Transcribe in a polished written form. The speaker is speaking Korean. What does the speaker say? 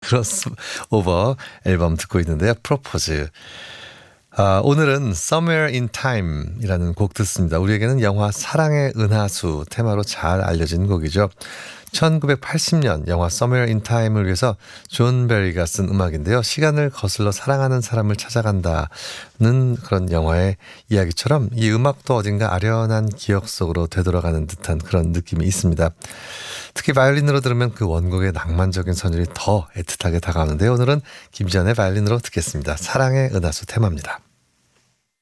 크로스오버 앨범 듣고 있는데요. 프로포즈. 오늘은 Somewhere in Time이라는 곡 듣습니다. 우리에게는 영화 사랑의 은하수 테마로 잘 알려진 곡이죠. 1980년 영화 Somewhere in Time을 위해서 존 베리가 쓴 음악인데요. 시간을 거슬러 사랑하는 사람을 찾아간다는 그런 영화의 이야기처럼 이 음악도 어딘가 아련한 기억 속으로 되돌아가는 듯한 그런 느낌이 있습니다. 특히 바이올린으로 들으면 그 원곡의 낭만적인 선율이 더 애틋하게 다가오는데요. 오늘은 김지연의 바이올린으로 듣겠습니다. 사랑의 은하수 테마입니다.